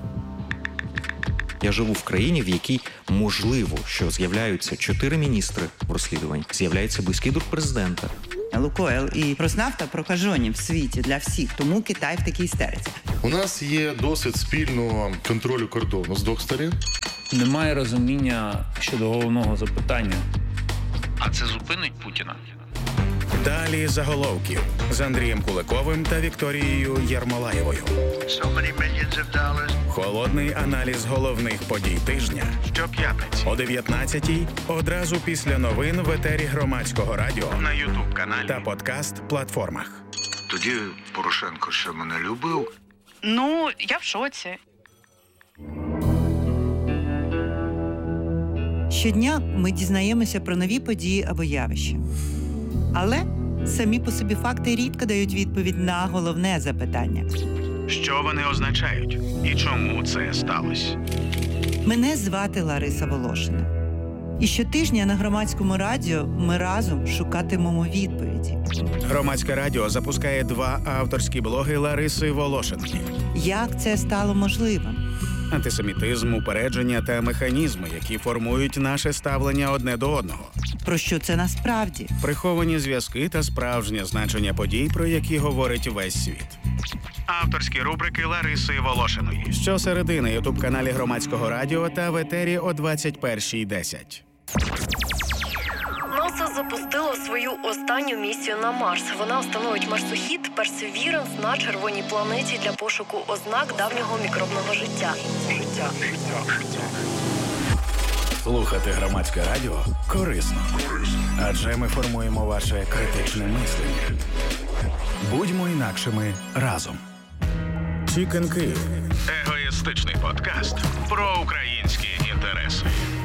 Я живу в країні, в якій можливо, що з'являються чотири міністри в розслідуванні, з'являється близький друг президента. Лукойл і Роснафта прокажені в світі для всіх, тому Китай в такій істериці. У нас є досвід спільного контролю кордону з двох сторін. Немає розуміння щодо головного запитання. А це зупинить Путіна? Далі заголовків з Андрієм Куликовим та Вікторією Єрмолаєвою. Холодний аналіз головних подій тижня щоп'ятниці о дев'ятнадцятій, одразу після новин в етері Громадського радіо на ютуб-каналі та подкаст-платформах. Тоді Порошенко ще мене любив. Ну, я в шоці. Щодня ми дізнаємося про нові події або явища. Але самі по собі факти рідко дають відповідь на головне запитання. Що вони означають і чому це сталося? Мене звати Лариса Волошина. І щотижня на Громадському радіо ми разом шукатимемо відповіді. Громадське радіо запускає два авторські блоги Лариси Волошинки. Як це стало можливим? Антисемітизм, упередження та механізми, які формують наше ставлення одне до одного. Про що це насправді? Приховані зв'язки та справжнє значення подій, про які говорить весь світ. Авторські рубрики Лариси Волошиної. Щосереди на ютуб-каналі Громадського радіо та в етері о двадцять першій десять. НАСА запустило свою останню місію на Марс. Вона встановить марсохід Perseverance на червоній планеті для пошуку ознак давнього мікробного життя. Життя, життя, життя. Слухати Громадське радіо корисно. Адже ми формуємо ваше критичне мислення. Будьмо інакшими разом. Chicken Київ. Егоїстичний подкаст про українські інтереси.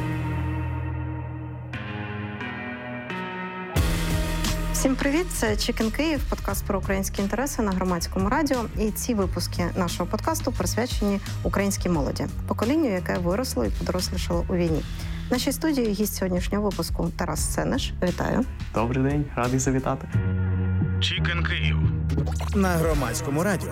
Всім привіт! Це Chicken Київ, подкаст про українські інтереси на Громадському радіо. І ці випуски нашого подкасту присвячені українській молоді, поколінню, яке виросло і подорослішало у війні. В нашій студії гість сьогоднішнього випуску Тарас Сенеш. Вітаю. Добрий день, радий завітати. Chicken Київ на Громадському радіо.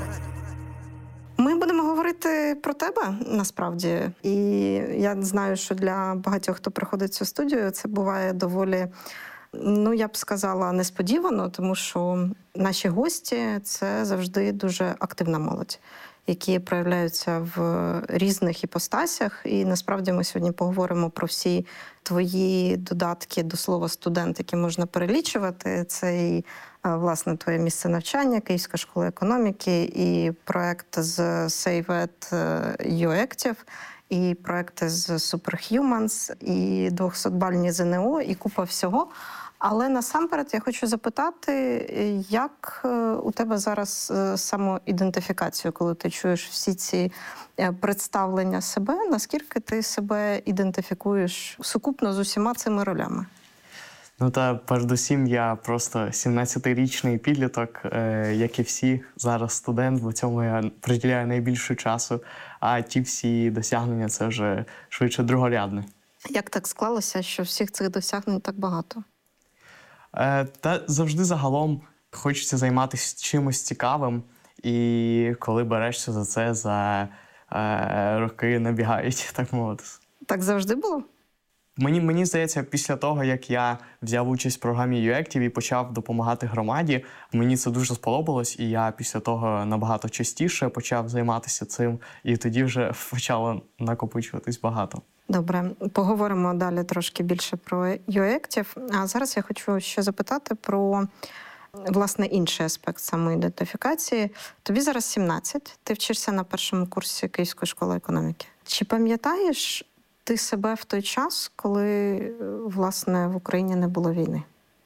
Ми будемо говорити про тебе, насправді. І я знаю, що для багатьох, хто приходить в цю студію, це буває доволі, ну, я б сказала, несподівано, тому що наші гості – це завжди дуже активна молодь, які проявляються в різних іпостасях. І насправді ми сьогодні поговоримо про всі твої додатки до слова «студент», які можна перелічувати. Це і, власне, твоє місце навчання, Київська школа економіки, і проект з Сейвет UActive, і проекти з Superhumans, і двохсотбальні ЗНО, і купа всього. Але насамперед я хочу запитати, як у тебе зараз самоідентифікація, коли ти чуєш всі ці представлення себе, наскільки ти себе ідентифікуєш сукупно з усіма цими ролями? Ну та передусім я просто сімнадцятирічний підліток, е, як і всі, зараз студент, бо цьому я приділяю найбільше часу, а ті всі досягнення – це вже швидше другорядне. Як так склалося, що всіх цих досягнень так багато? Е, та завжди загалом хочеться займатися чимось цікавим, і коли берешся за це, за е, роки набігають, так мовити. Так завжди було? Мені, мені здається, після того, як я взяв участь в програмі UActive і почав допомагати громаді, мені це дуже сподобалось, і я після того набагато частіше почав займатися цим, і тоді вже почало накопичуватись багато. Добре, поговоримо далі трошки більше про UActive. А зараз я хочу ще запитати про, власне, інший аспект самоідентифікації. Тобі зараз сімнадцять, ти вчишся на першому курсі Київської школи економіки. Чи пам'ятаєш ти себе в той час, коли, власне, в Україні не було війни?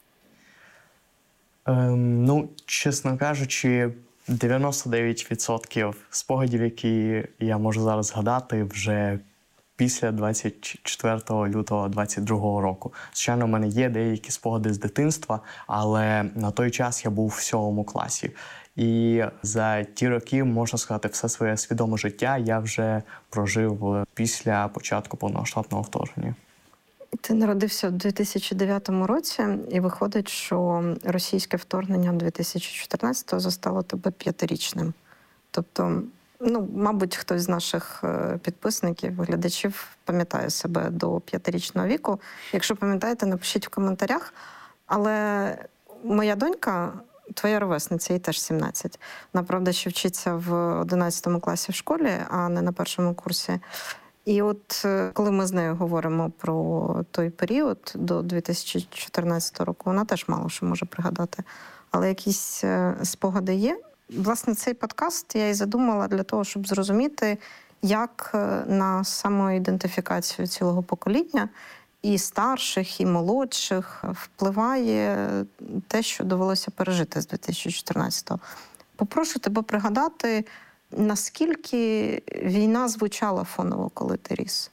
Ем, ну, чесно кажучи, дев'яносто дев'ять відсотків спогадів, які я можу зараз згадати, вже після двадцять четвертого лютого двадцять другого року. Звичайно, в мене є деякі спогади з дитинства, але на той час я був в сьомому класі. І за ті роки, можна сказати, все своє свідоме життя я вже прожив після початку повномасштабного вторгнення. Ти народився в дві тисячі дев'ятому році, і виходить, що російське вторгнення дві тисячі чотирнадцятого застало тебе п'ятирічним. Тобто, ну, мабуть, хтось з наших підписників, глядачів пам'ятає себе до п'ятирічного віку. Якщо пам'ятаєте, напишіть в коментарях. Але моя донька, твоя ровесниця, їй теж сімнадцять. Вона, правда, ще вчиться в одинадцятому класі в школі, а не на першому курсі. І от коли ми з нею говоримо про той період до дві тисячі чотирнадцятого року, вона теж мало що може пригадати. Але якісь спогади є. Власне, цей подкаст я і задумала для того, щоб зрозуміти, як на самоідентифікацію цілого покоління, і старших, і молодших, впливає те, що довелося пережити з дві тисячі чотирнадцятого. Попрошу тебе пригадати, наскільки війна звучала фоново, коли ти ріс?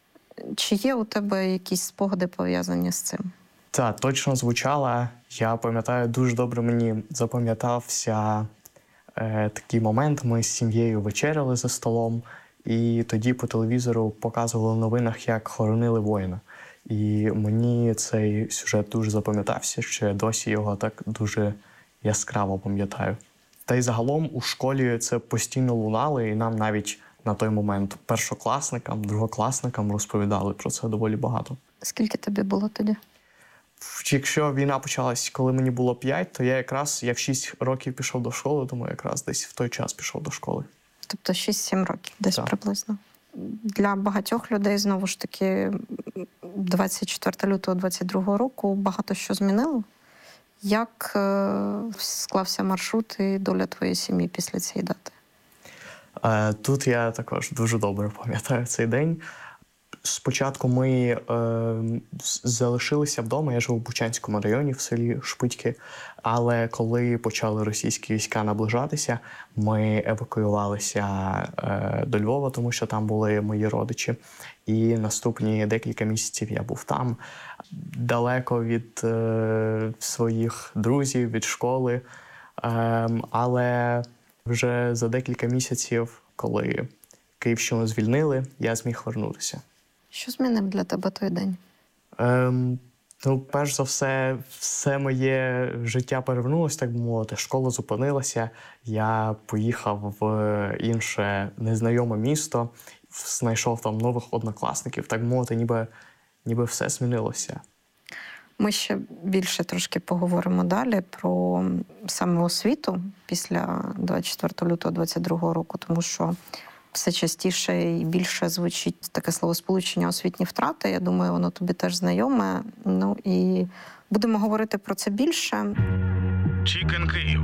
Чи є у тебе якісь спогади пов'язані з цим? Так, точно звучала. Я пам'ятаю, дуже добре мені запам'ятався е, такий момент. Ми з сім'єю вечеряли за столом, і тоді по телевізору показували в новинах, як хоронили воїна. І мені цей сюжет дуже запам'ятався, що я досі його так дуже яскраво пам'ятаю. Та й загалом у школі це постійно лунало, і нам навіть на той момент першокласникам, другокласникам розповідали про це доволі багато. Скільки тобі було тоді? Якщо війна почалась, коли мені було п'ять, то я якраз, я в шість років пішов до школи, тому якраз десь в той час пішов до школи. Тобто шість-сім років, десь так. Приблизно. Для багатьох людей, знову ж таки, двадцять четвертого лютого двадцять другого року багато що змінило. Як е, склався маршрут і доля твоєї сім'ї після цієї дати? Е, тут я також дуже добре пам'ятаю цей день. Спочатку ми е, залишилися вдома, я жив у Бучанському районі, в селі Шпитьки, але коли почали російські війська наближатися, ми евакуювалися е, до Львова, тому що там були мої родичі. І наступні декілька місяців я був там, далеко від е, своїх друзів, від школи. Е, але вже за декілька місяців, коли Київщину звільнили, я зміг вернутися. Що змінив для тебе той день? Ем, ну, перш за все, все моє життя перевернулося, так би мовити. Школа зупинилася, я поїхав в інше незнайоме місто, знайшов там нових однокласників, так би мовити, ніби, ніби все змінилося. Ми ще більше трошки поговоримо далі про саме освіту після двадцять четвертого лютого двадцять другого року, тому що все частіше і більше звучить таке словосполучення «освітні втрати». Я думаю, воно тобі теж знайоме. Ну і будемо говорити про це більше. Чікен Київ.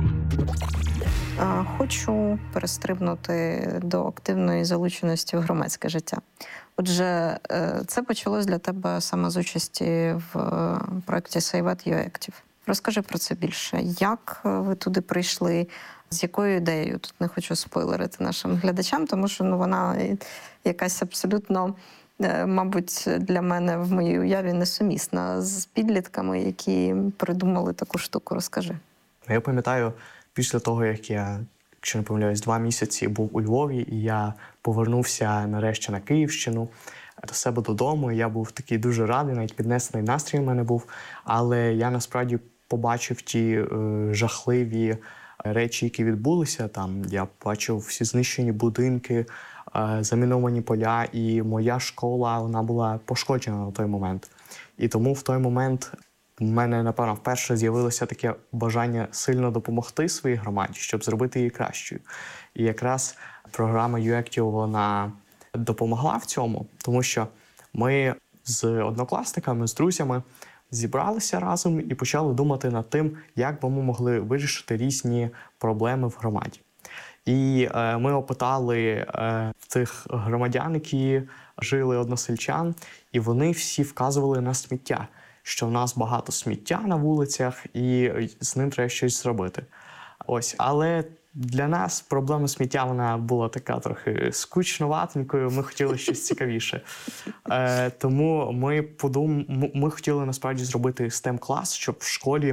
Хочу перестрибнути до активної залученості в громадське життя. Отже, це почалось для тебе саме з участі в проєкті Сейвет Юектів. Розкажи про це більше. Як ви туди прийшли? З якою ідеєю? Тут не хочу спойлерити нашим глядачам, тому що ну, вона якась абсолютно, мабуть, для мене в моїй уяві несумісна з підлітками, які придумали таку штуку. Розкажи. Я пам'ятаю, після того, як я, якщо не помиляюсь, два місяці був у Львові, і я повернувся нарешті на Київщину, до себе додому. Я був такий дуже радий, навіть піднесений настрій в мене був. Але я насправді побачив ті е, жахливі речі, які відбулися там. Я бачив всі знищені будинки, е, заміновані поля, і моя школа, вона була пошкоджена на той момент. І тому в той момент в мене, напевно, вперше з'явилося таке бажання сильно допомогти своїй громаді, щоб зробити її кращою. І якраз програма юектів, вона допомогла в цьому, тому що ми з однокласниками, з друзями зібралися разом і почали думати над тим, як би ми могли вирішити різні проблеми в громаді. І е, ми опитали е, тих громадян, які жили односельчан, і вони всі вказували на сміття, що в нас багато сміття на вулицях, і з ним треба щось зробити. Ось, але Для нас проблема сміття вона була така трохи скучноватенькою, ми хотіли щось цікавіше. Е, тому ми, подум... ми хотіли насправді зробити STEM-клас, щоб в школі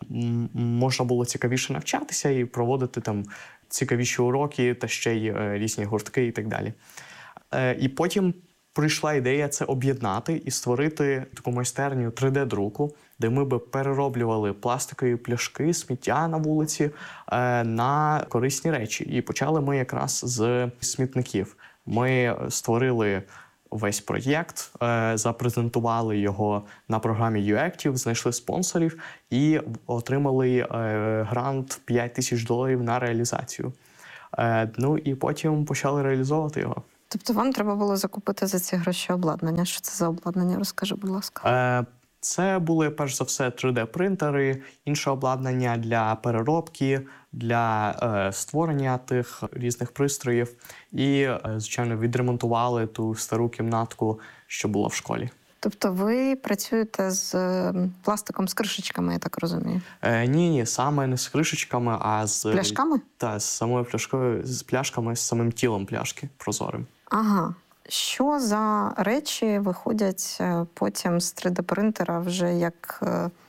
можна було цікавіше навчатися і проводити там цікавіші уроки та ще й е, різні гуртки і так далі. Е, і потім прийшла ідея це об'єднати і створити таку майстерню три де-друку, де ми би перероблювали пластикові пляшки, сміття на вулиці е, на корисні речі. І почали ми якраз з смітників. Ми створили весь проєкт, е, запрезентували його на програмі юектів, знайшли спонсорів і отримали е, грант п'ять тисяч доларів на реалізацію. Е, ну і потім почали реалізовувати його. Тобто вам треба було закупити за ці гроші обладнання. Що це за обладнання? Розкажи, будь ласка. Е, Це були, перш за все, три де-принтери, інше обладнання для переробки, для е, створення тих різних пристроїв. І, е, звичайно, відремонтували ту стару кімнатку, що була в школі. Тобто ви працюєте з пластиком, з кришечками, я так розумію? Е, ні, ні, саме не з кришечками, а з... Пляшками? Так, з самою пляшкою, з пляшками, з самим тілом пляшки, прозорим. Ага. Що за речі виходять потім з три де-принтера вже як,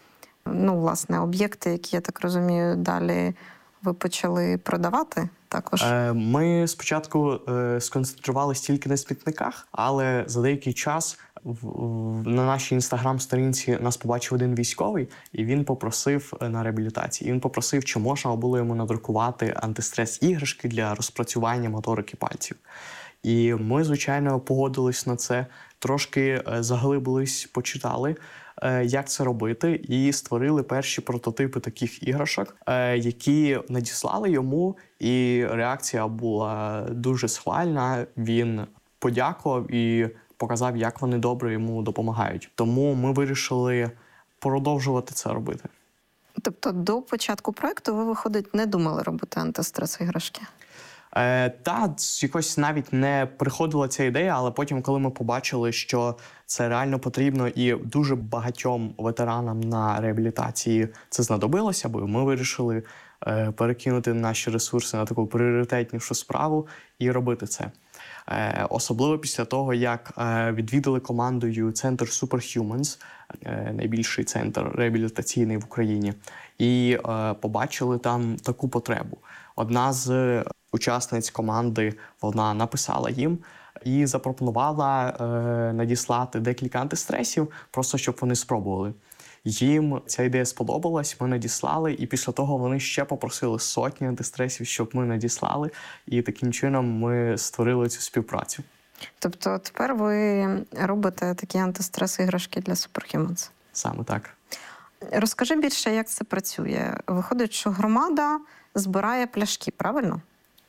ну, власне, об'єкти, які, я так розумію, далі ви почали продавати також? Е, ми спочатку е, сконцентрувалися тільки на смітниках, але за деякий час в, в, на нашій інстаграм-сторінці нас побачив один військовий, і він попросив на реабілітації. І він попросив, чи можна було йому надрукувати антистрес-іграшки для розпрацювання моторики пальців. І ми, звичайно, погодились на це, трошки заглибились, почитали, як це робити, і створили перші прототипи таких іграшок, які надіслали йому, і реакція була дуже схвальна. Він подякував і показав, як вони добре йому допомагають. Тому ми вирішили продовжувати це робити. Тобто до початку проєкту ви, виходить, не думали робити антистрес-іграшки? Е, та, якось навіть не приходила ця ідея, але потім, коли ми побачили, що це реально потрібно і дуже багатьом ветеранам на реабілітації це знадобилося, бо ми вирішили е, перекинути наші ресурси на таку пріоритетнішу справу і робити це. Е, особливо після того, як е, відвідали командою центр Superhumans, е, найбільший центр реабілітаційний в Україні, і е, побачили там таку потребу. Одна з учасниць команди, вона написала їм і запропонувала е, надіслати декілька антистресів, просто щоб вони спробували. Їм ця ідея сподобалась, ми надіслали, і після того вони ще попросили сотні антистресів, щоб ми надіслали, і таким чином ми створили цю співпрацю. Тобто тепер ви робите такі антистрес-іграшки для Superhumans? Саме так. Розкажи більше, як це працює. Виходить, що громада збирає пляшки, правильно?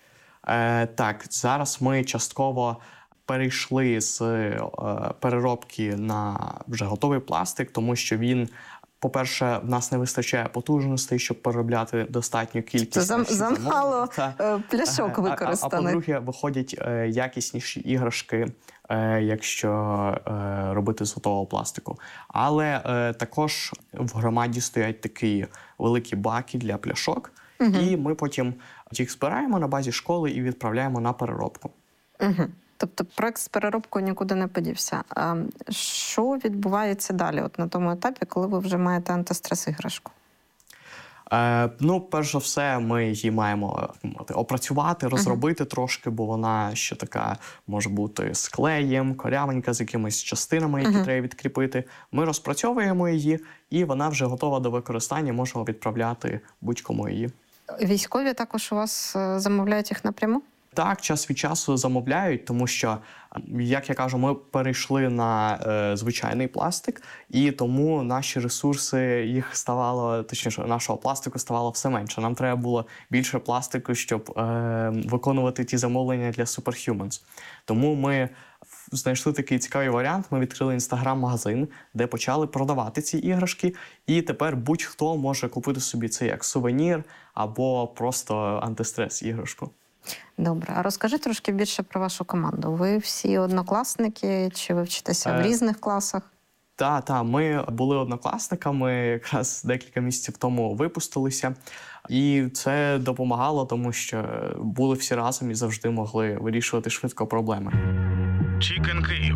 Е, так, зараз ми частково перейшли з е, переробки на вже готовий пластик, тому що він, по-перше, в нас не вистачає потужностей, щоб переробляти достатню кількість. Це зам, замало Та, пляшок використаних. А, а, а по-друге, виходять е, якісніші іграшки, е, якщо е, робити з готового пластику. Але е, також в громаді стоять такі великі баки для пляшок, угу. І ми потім їх збираємо на базі школи і відправляємо на переробку. Угу. Тобто проект з переробкою нікуди не подівся. А що відбувається далі, от на тому етапі, коли ви вже маєте антистрес-іграшку? Е, ну, перш за все, ми її маємо опрацювати, розробити uh-huh. трошки, бо вона ще така може бути з клеєм, корявенька, з якимись частинами, які uh-huh. треба відкріпити. Ми розпрацьовуємо її, і вона вже готова до використання, можемо відправляти будь-кому її. Військові також у вас замовляють їх напряму? Так, час від часу замовляють, тому що, як я кажу, ми перейшли на е, звичайний пластик, і тому наші ресурси, їх ставало, точніше, нашого пластику ставало все менше. Нам треба було більше пластику, щоб е, виконувати ті замовлення для Superhumans. Тому ми знайшли такий цікавий варіант, ми відкрили інстаграм-магазин, де почали продавати ці іграшки, і тепер будь-хто може купити собі це як сувенір або просто антистрес-іграшку. Добре. А розкажи трошки більше про вашу команду. Ви всі однокласники, чи ви вчитеся в різних класах? Так, так, ми були однокласниками, якраз декілька місяців тому випустилися. І це допомагало, тому що були всі разом і завжди могли вирішувати швидко проблеми. Чікен Київ.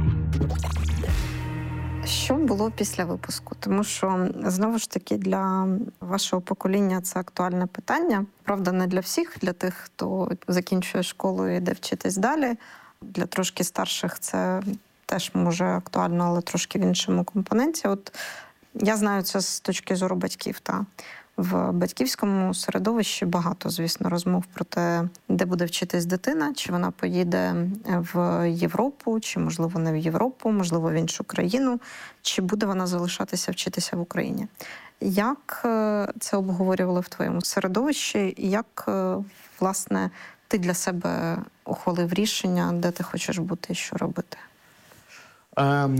Що було після випуску? Тому що, знову ж таки, для вашого покоління це актуальне питання. Правда, не для всіх, для тих, хто закінчує школу і йде вчитись далі. Для трошки старших це теж може актуально, але трошки в іншому компоненті. От я знаю це з точки зору батьків. Та. В батьківському середовищі багато, звісно, розмов про те, де буде вчитись дитина, чи вона поїде в Європу, чи, можливо, не в Європу, можливо, в іншу країну, чи буде вона залишатися вчитися в Україні. Як це обговорювали в твоєму середовищі? І як, власне, ти для себе ухвалив рішення, де ти хочеш бути і що робити? Ем,